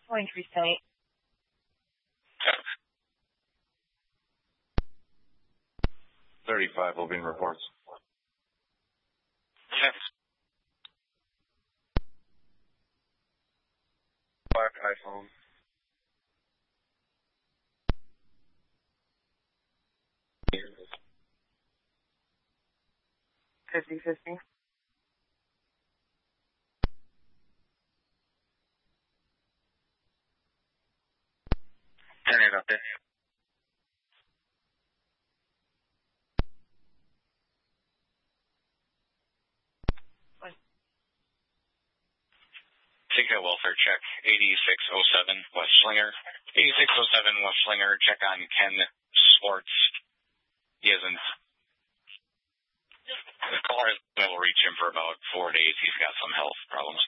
Point Restate. 35 Levine reports. Yes. Black iPhone. 50-50. 10-8 up there. Ticket welfare check, 8607 West Slinger. 8607 West Slinger, check on Ken Swartz. He isn't. The caller hasn't been able to reach him for about 4 days. He's got some health problems.